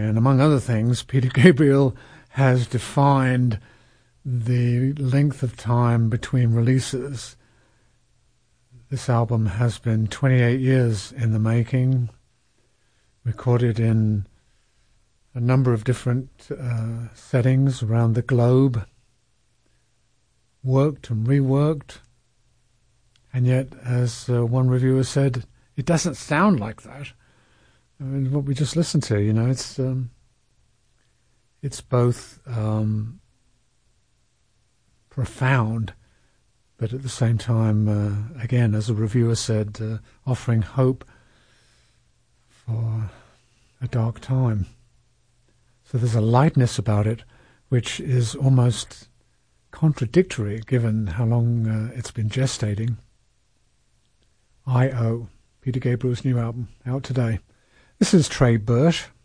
And among other things, Peter Gabriel has defined the length of time between releases. This album has been 28 years in the making, recorded in a number of different settings around the globe, worked and reworked, and yet, as one reviewer said, it doesn't sound like that. I mean, what we just listened to, you know, it's both profound, but at the same time, again, as a reviewer said, offering hope for a dark time. So there's a lightness about it which is almost contradictory given how long it's been gestating. I.O., Peter Gabriel's new album, out today. This is Trey Burch.